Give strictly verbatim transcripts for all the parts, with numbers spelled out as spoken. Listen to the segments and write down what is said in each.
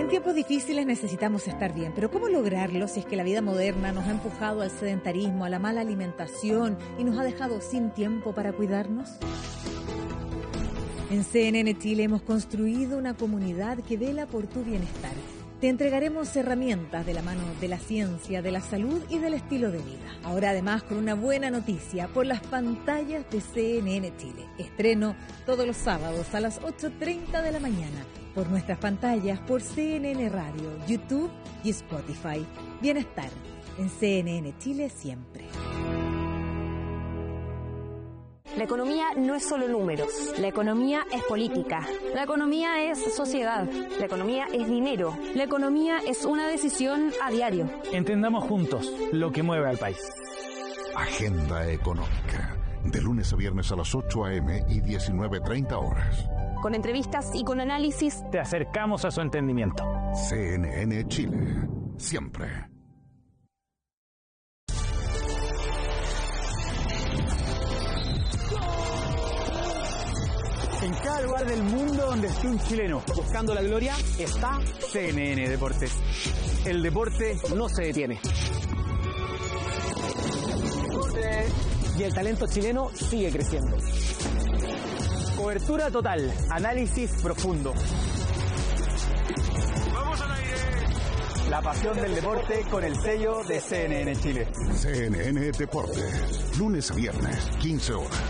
tiempos difíciles necesitamos estar bien, pero ¿cómo lograrlo si es que la vida moderna nos ha empujado al sedentarismo, a la mala alimentación y nos ha dejado sin tiempo para cuidarnos? En C N N Chile hemos construido una comunidad que vela por tu bienestar. Te entregaremos herramientas de la mano de la ciencia, de la salud y del estilo de vida. Ahora además con una buena noticia por las pantallas de C N N Chile. Estreno todos los sábados a las ocho treinta de la mañana por nuestras pantallas, por C N N Radio, YouTube y Spotify. Bienestar en C N N Chile siempre. La economía no es solo números. La economía es política. La economía es sociedad. La economía es dinero. La economía es una decisión a diario. Entendamos juntos lo que mueve al país. Agenda Económica. De lunes a viernes a las ocho a eme y diecinueve treinta horas. Con entrevistas y con análisis. Te acercamos a su entendimiento. C N N Chile. Siempre. En cada lugar del mundo donde esté un chileno buscando la gloria, está C N N Deportes. El deporte no se detiene. Y el talento chileno sigue creciendo. Cobertura total, análisis profundo. ¡Vamos al aire! La pasión del deporte con el sello de C N N Chile. C N N Deportes. Lunes a viernes, quince horas.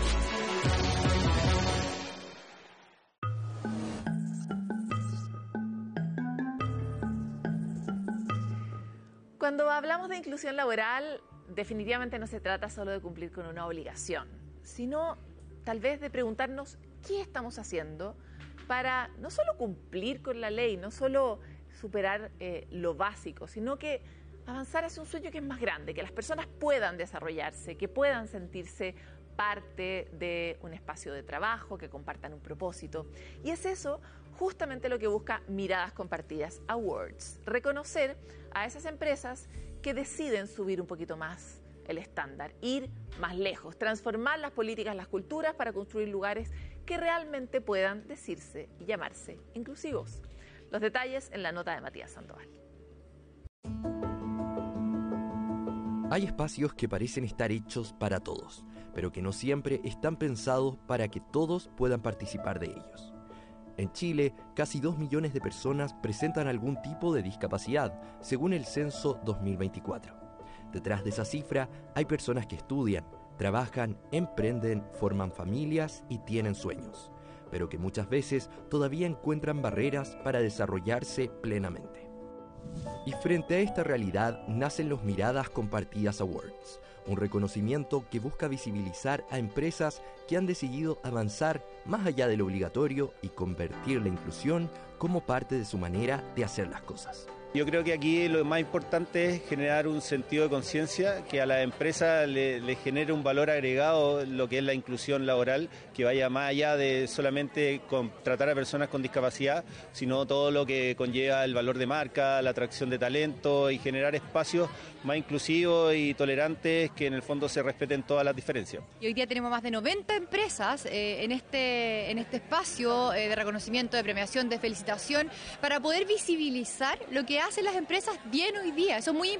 Cuando hablamos de inclusión laboral, definitivamente no se trata solo de cumplir con una obligación, sino tal vez de preguntarnos qué estamos haciendo para no solo cumplir con la ley, no solo superar eh, lo básico, sino que avanzar hacia un sueño que es más grande, que las personas puedan desarrollarse, que puedan sentirse parte de un espacio de trabajo, que compartan un propósito. Y es eso justamente lo que busca Miradas Compartidas Awards, reconocer a esas empresas que deciden subir un poquito más el estándar, ir más lejos, transformar las políticas, las culturas para construir lugares que realmente puedan decirse y llamarse inclusivos. Los detalles en la nota de Matías Sandoval. Hay espacios que parecen estar hechos para todos, pero que no siempre están pensados para que todos puedan participar de ellos. En Chile, casi dos millones de personas presentan algún tipo de discapacidad, según el Censo dos mil veinticuatro. Detrás de esa cifra hay personas que estudian, trabajan, emprenden, forman familias y tienen sueños, pero que muchas veces todavía encuentran barreras para desarrollarse plenamente. Y frente a esta realidad nacen los Miradas Compartidas Awards, un reconocimiento que busca visibilizar a empresas que han decidido avanzar más allá de lo obligatorio y convertir la inclusión como parte de su manera de hacer las cosas. Yo creo que aquí lo más importante es generar un sentido de conciencia que a la empresa le, le genere un valor agregado, lo que es la inclusión laboral, que vaya más allá de solamente contratar a personas con discapacidad, sino todo lo que conlleva el valor de marca, la atracción de talento y generar espacios más inclusivos y tolerantes que en el fondo se respeten todas las diferencias. Y hoy día tenemos más de noventa empresas eh, en, este, en este espacio eh, de reconocimiento, de premiación, de felicitación, para poder visibilizar lo que hacen las empresas bien hoy día. Eso es muy